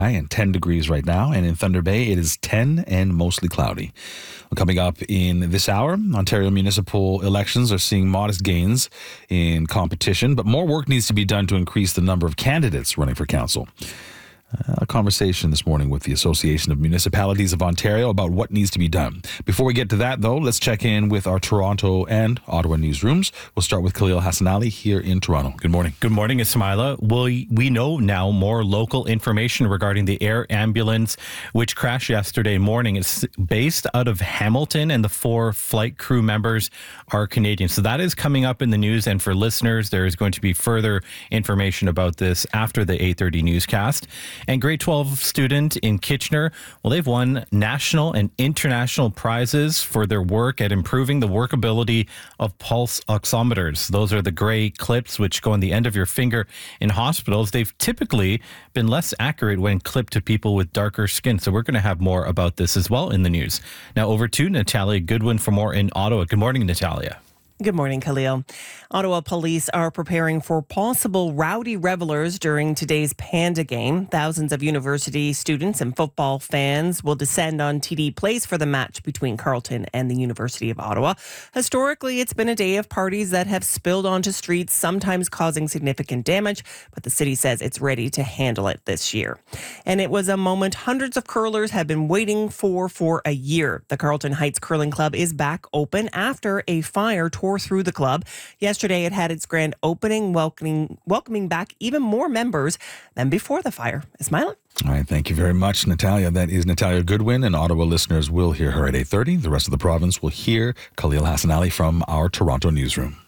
and 10 degrees right now. And in Thunder Bay, it is 10 and mostly cloudy. Well, coming up in this hour, Ontario municipal elections are seeing modest gains in competition, but more work needs to be done to increase the number of candidates running for council. A conversation this morning with the Association of Municipalities of Ontario about what needs to be done. Before we get to that, though, let's check in with our Toronto and Ottawa newsrooms. We'll start with Khalil Hassanali here in Toronto. Good morning. Good morning, Ismaila. We know now more local information regarding the air ambulance which crashed yesterday morning. It's based out of Hamilton, and the 4 flight crew members are Canadian. So that is coming up in the news. And for listeners, there is going to be further information about this after the 8:30 newscast. And grade 12 student in Kitchener, well, they've won national and international prizes for their work at improving the workability of pulse oximeters. Those are the gray clips which go on the end of your finger in hospitals. They've typically been less accurate when clipped to people with darker skin. So we're going to have more about this as well in the news. Now over to Natalia Goodwin for more in Ottawa. Good morning, Natalia. Good morning, Khalil. Ottawa police are preparing for possible rowdy revelers during today's Panda game. Thousands of university students and football fans will descend on TD Place for the match between Carleton and the University of Ottawa. Historically, it's been a day of parties that have spilled onto streets, sometimes causing significant damage, but the city says it's ready to handle it this year. And it was a moment hundreds of curlers have been waiting for a year. The Carleton Heights Curling Club is back open after a fire tore through the club. Yesterday, it had its grand opening, welcoming back even more members than before the fire. Ismaila? All right, thank you very much, Natalia. That is Natalia Goodwin, and Ottawa listeners will hear her at 8:30. The rest of the province will hear Khalil Hassanali from our Toronto newsroom.